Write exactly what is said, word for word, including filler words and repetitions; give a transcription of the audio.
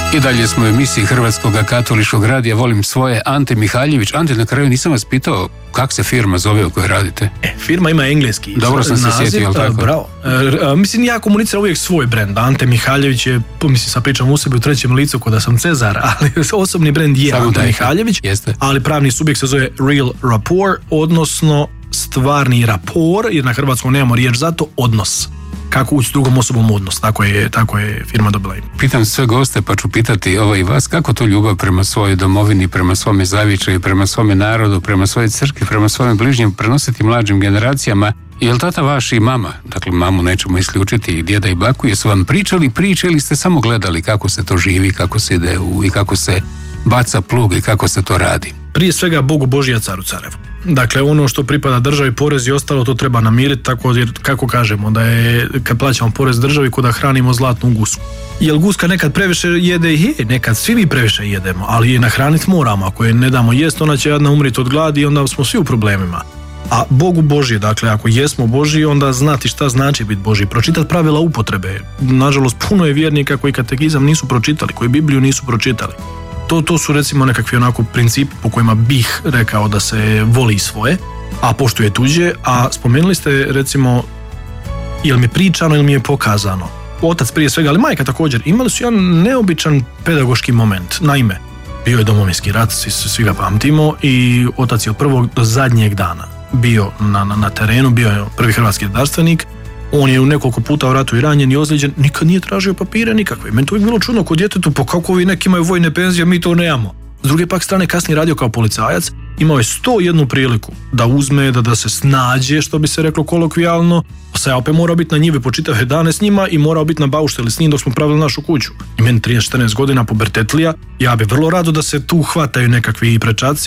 I dalje smo u emisiji Hrvatskog katoličkog radija Volim svoje, Ante Mihaljević. Ante, na kraju nisam vas pitao kak se firma zove u kojoj radite? E, firma ima engleski Dobro sam se naziv, sjetio, ali tako? Bravo. E, a, mislim, ja komuniciram uvijek svoj brend. Ante Mihaljević je, mislim, sad pričam u sebi u trećem licu kod da sam Cezar, ali osobni brend je Samo Ante dajte. Mihaljević, Jeste. ali pravni subjekt se zove Real Rapport, odnosno stvarni rapor, jer na hrvatskom nemamo riječ za to, odnos. Kako ući s drugom osobom odnos, tako je, tako je firma dobila ime. Pitam sve goste, pa ću pitati ovo i vas, kako to ljubav prema svojoj domovini, prema svome zavičaju, prema svome narodu, prema svojoj crkvi, prema svojim bližnjim prenositi mlađim generacijama? Je li tata vaš i mama, dakle mamu nećemo isključiti, i djeda i baku, jesu vam pričali priče ili ste samo gledali kako se to živi, kako se ide u, i kako se baca plug i kako se to radi? Prije svega Bogu Božija, caru carevu. Dakle, ono što pripada državi, porez i ostalo, to treba namiriti, tako jer, kako kažemo, da je, kad plaćamo porez državi, ko da hranimo zlatnu gusku. Jer guska nekad previše jede i je, nekad svi mi previše jedemo, ali je nahraniti moramo. Ako je ne damo jest, ona će jadna umriti od gladi i onda smo svi u problemima. A Bogu Božji, dakle, ako jesmo Božji, onda znati šta znači biti Božji. Pročitati pravila upotrebe. Nažalost, puno je vjernika koji katekizam nisu pročitali, koji Bibliju nisu pročitali. To, to su recimo nekakvi onako principi po kojima bih rekao da se voli svoje, a poštuje tuđe. A spomenuli ste recimo, jel mi je pričano ili mi je pokazano. Otac prije svega, ali majka također, imali su jedan neobičan pedagoški moment. Naime, bio je Domovinski rat, svi, svi ga pamtimo, i otac je od prvog do zadnjeg dana bio na, na, na terenu, bio je prvi hrvatski redarstvenik. On je u nekoliko puta u ratu i ranjen i ozlijeđen, nikad nije tražio papire nikakve. Meni to uvijek bilo čudno kod djetetu, pa kako ovi neki imaju vojne penzije, mi to nemamo. S druge pak strane, kasnije radio kao policajac, imao je sto jednu priliku da uzme, da, da se snađe, što bi se reklo kolokvijalno. Sad ja opet morao biti na njive po čitave dane s njima i morao biti na baušteli s njim dok smo pravili našu kuću. I meni trideset četrnaest godina, pubertetlija, ja bi vrlo rado da se tu hvataju nekakvi prečaci